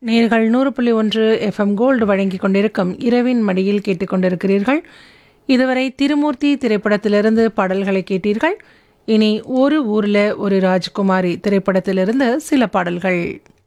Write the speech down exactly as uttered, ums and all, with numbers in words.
நேர்கள் நூறு புள்ளி ஒன்று எஃப்எம் கோல்டு வழங்கி கொண்டிருக்கும் இரவின் மடியில் கேட்டுக்கொண்டிருக்கிறீர்கள். இதுவரை திருமூர்த்தி திரைப்படத்திலிருந்து பாடல்களை கேட்டீர்கள். இனி ஒரு ஊர்ல ஒரு ராஜ்குமாரி திரைப்படத்திலிருந்து சில பாடல்கள்.